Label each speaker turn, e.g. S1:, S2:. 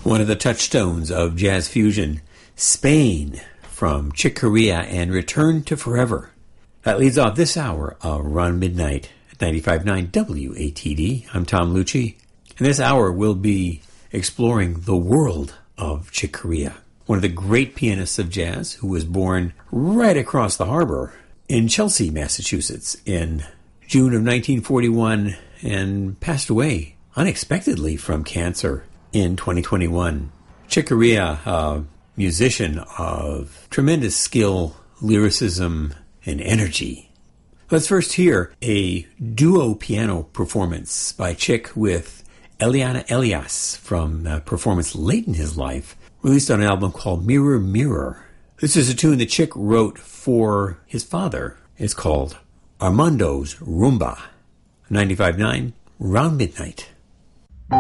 S1: One of the touchstones of jazz fusion, Spain, from Chick Corea and Return to Forever. That leads off this hour of Around Midnight at 95.9 WATD. I'm Tom Lucci, and this hour will be exploring the world of Chick Corea, one of the great pianists of jazz who was born right across the harbor in Chelsea, Massachusetts in June of 1941 and passed away unexpectedly from cancer in 2021. Chick Corea, a musician of tremendous skill, lyricism, and energy. Let's first hear a duo piano performance by Chick with Eliana Elias from a performance late in his life, released on an album called Mirror Mirror. This is a tune that Chick wrote for his father. It's called Armando's Rumba. 95.9, Round Midnight.